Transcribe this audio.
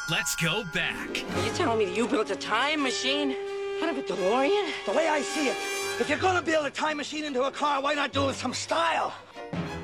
Let's go back. Are you telling me that you built a time machine out of a DeLorean? The way I see it, if you're gonna build a time machine into a car, why not do it with some style?